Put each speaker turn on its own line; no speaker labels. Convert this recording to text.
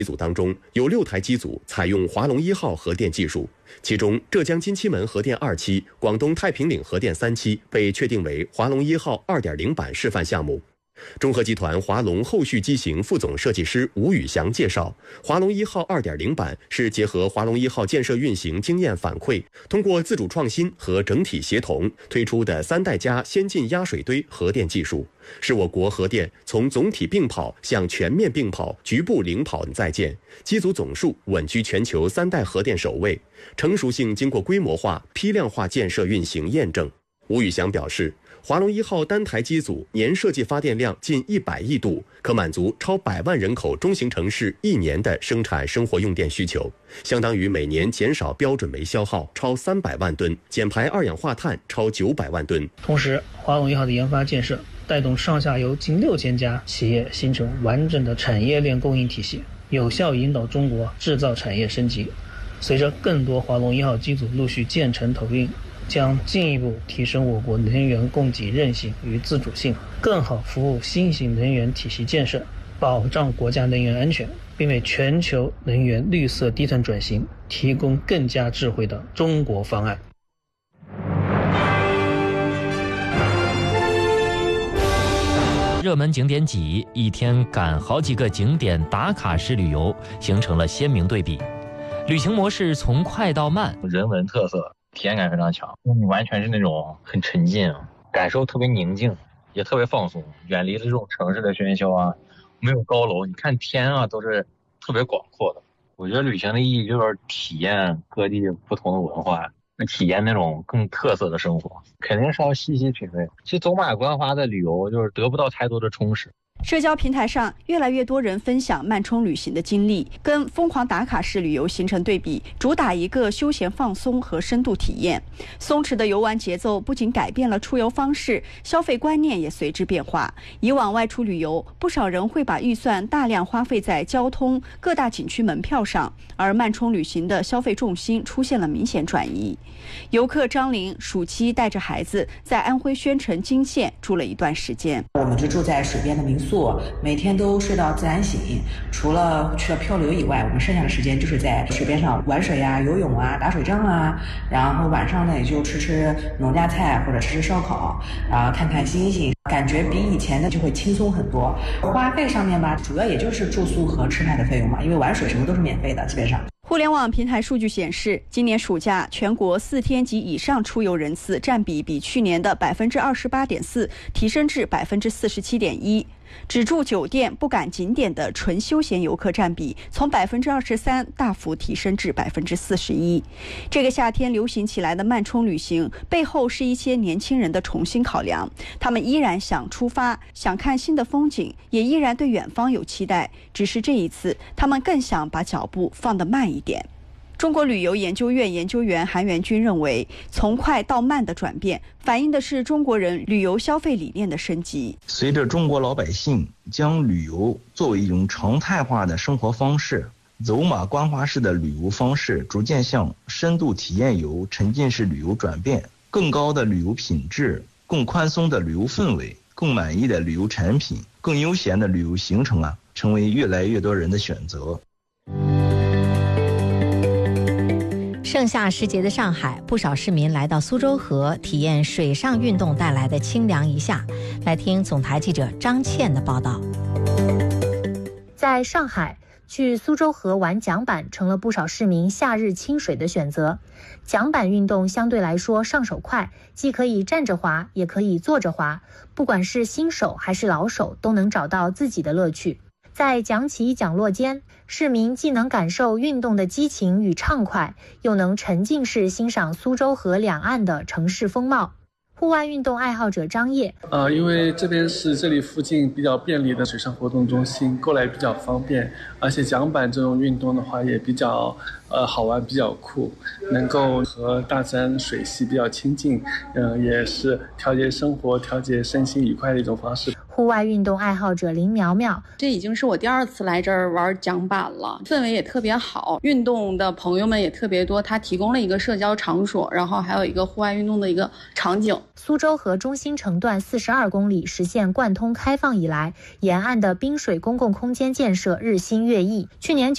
机组当中有6台机组采用华龙1号核电技术，其中浙江金旗门核电2期、广东太平岭核电3期被确定为华龙1号 2.0 版示范项目。中核集团华龙后续机型副总设计师吴宇翔介绍，华龙1号 2.0 版是结合华龙1号建设运行经验反馈，通过自主创新和整体协同推出的3代加先进压水堆核电技术，是我国核电从总体并跑向全面并跑、局部领跑的再建，机组总数稳居全球3代核电首位，成熟性经过规模化、批量化建设运行验证。吴宇翔表示，华龙1号单台机组年设计发电量近100亿度，可满足超100万人口中型城市1年的生产生活用电需求，相当于每年减少标准煤消耗超300万吨，减排二氧化碳超900万吨。
同时，华龙1号的研发建设带动上下游近6000家企业形成完整的产业链供应体系，有效引导中国制造产业升级。随着更多华龙1号机组陆续建成投运，将进一步提升我国能源供给韧性与自主性，更好服务新型能源体系建设，保障国家能源安全，并为全球能源绿色低碳转型提供更加智慧的中国方案。
热门景点挤，一天赶好几个景点打卡式旅游，形成了鲜明对比。旅行模式从快到慢，
人文特色，体验感非常强，完全是那种很沉浸，感受特别宁静，也特别放松，远离了这种城市的喧嚣啊，没有高楼，你看天啊都是特别广阔的。我觉得旅行的意义就是体验各地不同的文化，体验那种更特色的生活，肯定是要细细品味。其实走马观花的旅游就是得不到太多的充实。
社交平台上越来越多人分享慢充旅行的经历，跟疯狂打卡式旅游形成对比，主打一个休闲放松和深度体验。松弛的游玩节奏不仅改变了出游方式，消费观念也随之变化。以往外出旅游，不少人会把预算大量花费在交通、各大景区门票上，而慢充旅行的消费重心出现了明显转移。游客张玲暑期带着孩子在安徽宣城金县住了一段时间。
我们就住在水边的民宿，每天都睡到自然醒，除了去了漂流以外，我们剩下的时间就是在水边上玩水啊、游泳啊、打水仗啊，然后晚上呢也就吃吃农家菜或者吃吃烧烤啊，看看星星，感觉比以前的就会轻松很多。花费上面吧，主要也就是住宿和吃饭的费用嘛，因为玩水什么都是免费的，基本上。
互联网平台数据显示，今年暑假全国4天及以上出游人次占比去年的 28.4% 提升至 47.1%。只住酒店不赶景点的纯休闲游客占比从 23% 大幅提升至 41%。 这个夏天流行起来的慢充旅行背后是一些年轻人的重新考量，他们依然想出发，想看新的风景，也依然对远方有期待，只是这一次他们更想把脚步放得慢一点。中国旅游研究院研究员韩元军认为，从快到慢的转变反映的是中国人旅游消费理念的升级。
随着中国老百姓将旅游作为一种常态化的生活方式，走马观花式的旅游方式逐渐向深度体验游、沉浸式旅游转变，更高的旅游品质、更宽松的旅游氛围、更满意的旅游产品、更悠闲的旅游行程成为越来越多人的选择。
盛夏时节的上海，不少市民来到苏州河体验水上运动带来的清凉一夏。来听总台记者张倩的报道。
在上海，去苏州河玩桨板成了不少市民夏日亲水的选择。桨板运动相对来说上手快，既可以站着滑，也可以坐着滑，不管是新手还是老手，都能找到自己的乐趣。在桨起桨落间，市民既能感受运动的激情与畅快，又能沉浸式欣赏苏州河两岸的城市风貌。户外运动爱好者张烨，
因为这边是这里附近比较便利的水上活动中心，过来比较方便，而且桨板这种运动的话也比较好玩，比较酷，能够和大自然水系比较亲近，也是调节生活、调节身心愉快的一种方式。
户外运动爱好者林苗苗，
这已经是我第2次来这儿玩桨板了，氛围也特别好，运动的朋友们也特别多，它提供了一个社交场所，然后还有一个户外运动的一个场景。
苏州河中心城段42公里实现贯通开放以来，沿岸的滨水公共空间建设日新月异。去年